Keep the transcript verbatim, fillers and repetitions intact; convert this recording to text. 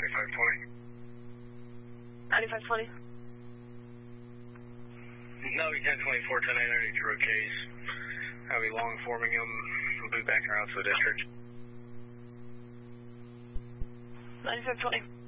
ninety-five twenty. ninety-five twenty. No, we ten twenty-four, ten nine ninety to road case. I'll be long forming him, boot back around to the district. ninety-five twenty.